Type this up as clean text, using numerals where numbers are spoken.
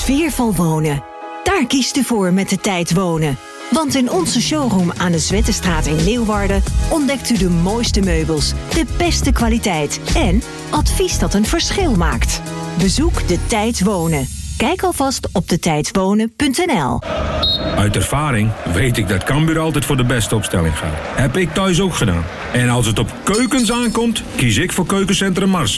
Sfeervol wonen. Daar kiest u voor met de Tijd Wonen. Want in onze showroom aan de Zwettenstraat in Leeuwarden ontdekt u de mooiste meubels, de beste kwaliteit en advies dat een verschil maakt. Bezoek de Tijd Wonen. Kijk alvast op detijdwonen.nl. Uit ervaring weet ik dat Cambuur altijd voor de beste opstelling gaat. Heb ik thuis ook gedaan. En als het op keukens aankomt, kies ik voor Keukencentrum Mars.